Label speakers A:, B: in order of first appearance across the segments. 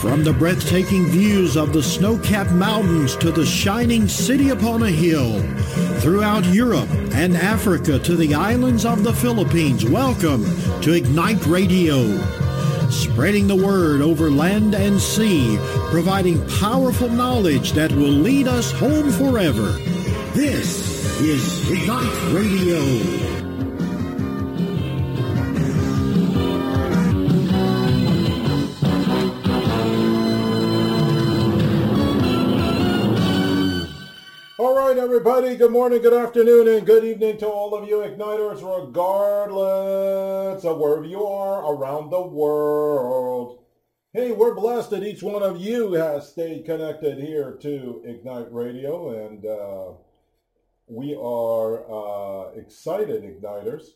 A: From the breathtaking views of the snow-capped mountains to the shining city upon a hill, throughout Europe and Africa to the islands of the Philippines, welcome to Ignite Radio. Spreading the word over land and sea, providing powerful knowledge that will lead us home forever. This is Ignite Radio.
B: Everybody, good morning, good afternoon, and good evening to all of you Igniters, regardless of wherever you are around the world. Hey, we're blessed that each one of you has stayed connected here to Ignite Radio, and we are excited, Igniters,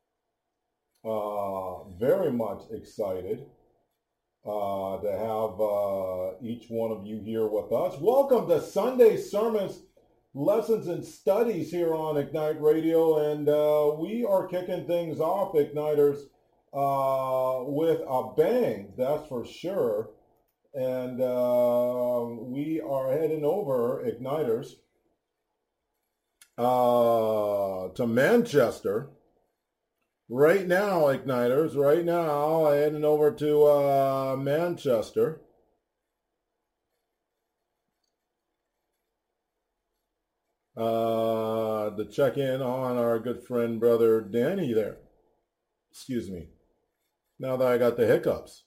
B: very much excited to have each one of you here with us. Welcome to Sunday Sermons, Lessons and Studies here on Ignite Radio, and we are kicking things off, Igniters, with a bang, that's for sure. And we are heading over, Igniters, to Manchester right now, Igniters, right now, heading over to Manchester. To check in on our good friend, brother Danny there. Excuse me. Now that I got the hiccups.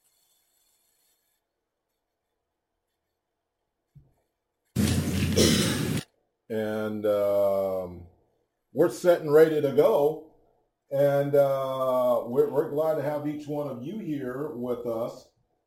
B: And we're set and ready to go. And we're glad to have each one of you here with us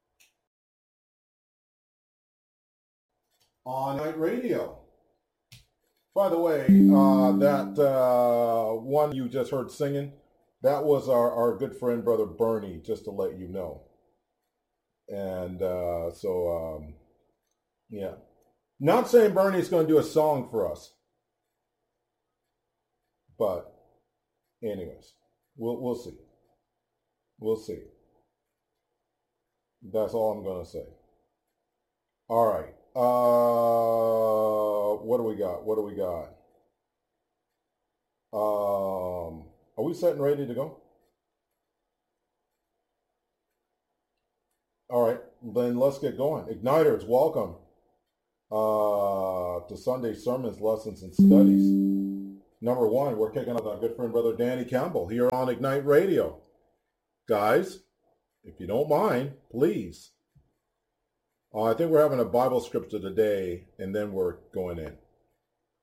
B: on Night Radio. By the way, that one you just heard singing, that was our good friend, Brother Bernie, just to let you know. And yeah. Not saying Bernie's going to do a song for us. But anyways, we'll see. We'll see. That's all I'm going to say. All right. What do we got? What do we got? Are we set and ready to go? All right, then let's get going. Igniters, welcome to Sunday Sermons, Lessons, and Studies. Number one, we're kicking off our good friend, Brother Danny Campbell, here on Ignite Radio. Guys, if you don't mind, please. I think we're having a Bible scripture today, and then we're going in.